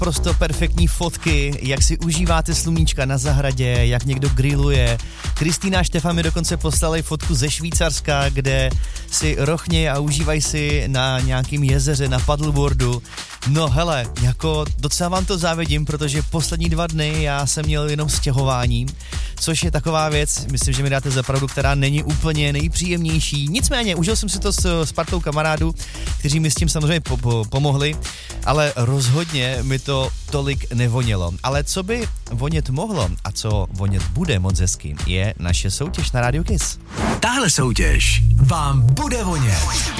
naprosto perfektní fotky, jak si užíváte sluníčka na zahradě, jak někdo grilluje. Kristýna a Štefan mi dokonce poslali fotku ze Švýcarska, kde si rochnějí a užívají si na nějakým jezeře, na paddleboardu. No hele, jako docela vám to závidím, protože poslední 2 dny já jsem měl jenom stěhování, což je taková věc, myslím, že mi dáte za pravdu, která není úplně nejpříjemnější. Nicméně, užil jsem si to s partou kamarádů, kteří mi s tím samozřejmě pomohli, ale rozhodně mi to tolik nevonělo. Ale co by vonět mohlo a co vonět bude moc hezky, je naše soutěž na Radio Kiss. Tahle soutěž vám bude vonět.